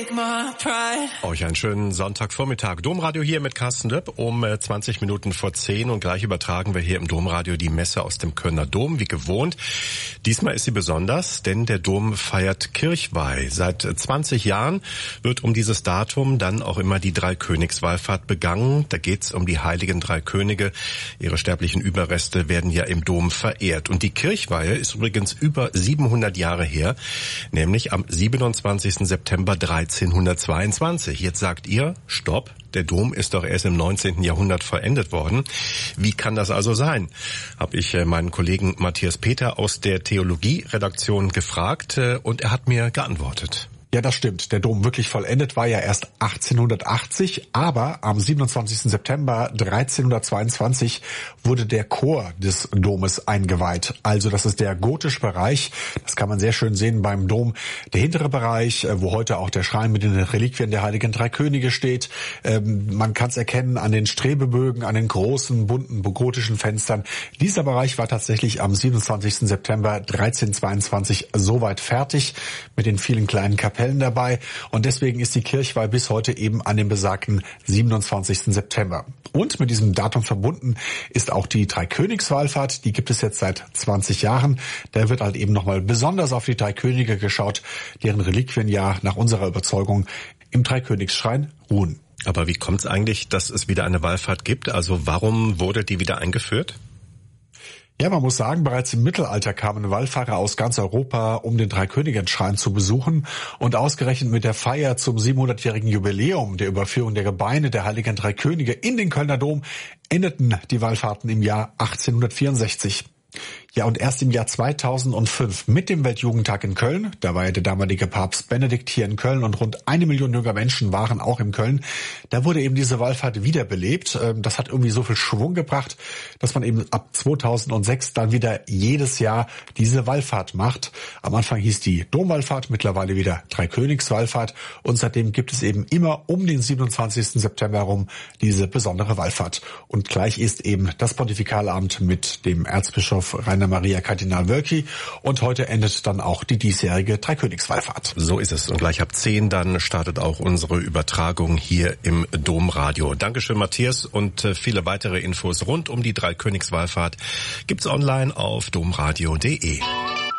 Euch einen schönen Sonntagvormittag. Domradio hier mit Carsten Döpp um 20 Minuten vor 10 und gleich übertragen wir hier im Domradio die Messe aus dem Kölner Dom, wie gewohnt. Diesmal ist sie besonders, denn der Dom feiert Kirchweih. Seit 20 Jahren wird um dieses Datum dann auch immer die Dreikönigswallfahrt begangen. Da geht's um die heiligen drei Könige. Ihre sterblichen Überreste werden ja im Dom verehrt. Und die Kirchweihe ist übrigens über 700 Jahre her, nämlich am 27. September 1322. Jetzt sagt ihr, stopp, der Dom ist doch erst im 19. Jahrhundert vollendet worden. Wie kann das also sein? Habe ich meinen Kollegen Matthias Peter aus der Theologie-Redaktion gefragt und er hat mir geantwortet. Ja, das stimmt. Der Dom wirklich vollendet war ja erst 1880, aber am 27. September 1322 wurde der Chor des Domes eingeweiht. Also das ist der gotische Bereich. Das kann man sehr schön sehen beim Dom. Der hintere Bereich, wo heute auch der Schrein mit den Reliquien der heiligen drei Könige steht. Man kann es erkennen an den Strebebögen, an den großen, bunten, gotischen Fenstern. Dieser Bereich war tatsächlich am 27. September 1322 soweit fertig mit den vielen kleinen Kapellen dabei und deswegen ist die Kirchweih bis heute eben an dem besagten 27. September. Und mit diesem Datum verbunden ist auch die Dreikönigswallfahrt, die gibt es jetzt seit 20 Jahren. Da wird halt eben nochmal besonders auf die drei Könige geschaut, deren Reliquien ja nach unserer Überzeugung im Dreikönigsschrein ruhen. Aber wie kommt es eigentlich, dass es wieder eine Wallfahrt gibt? Also warum wurde die wieder eingeführt? Ja, man muss sagen, bereits im Mittelalter kamen Wallfahrer aus ganz Europa, um den Dreikönigenschrein zu besuchen. Und ausgerechnet mit der Feier zum 700-jährigen Jubiläum der Überführung der Gebeine der heiligen drei Könige in den Kölner Dom endeten die Wallfahrten im Jahr 1864. Ja, und erst im Jahr 2005 mit dem Weltjugendtag in Köln, da war ja der damalige Papst Benedikt hier in Köln und rund 1 Million junger Menschen waren auch in Köln, da wurde eben diese Wallfahrt wiederbelebt. Das hat irgendwie so viel Schwung gebracht, dass man eben ab 2006 dann wieder jedes Jahr diese Wallfahrt macht. Am Anfang hieß die Domwallfahrt, mittlerweile wieder Dreikönigswallfahrt und seitdem gibt es eben immer um den 27. September herum diese besondere Wallfahrt. Und gleich ist eben das Pontifikalamt mit dem Erzbischof Rainer Maria Kardinal Wölki und heute endet dann auch die diesjährige Dreikönigswallfahrt. So ist es und gleich ab 10 dann startet auch unsere Übertragung hier im Domradio. Dankeschön Matthias und viele weitere Infos rund um die Dreikönigswallfahrt gibt's online auf domradio.de.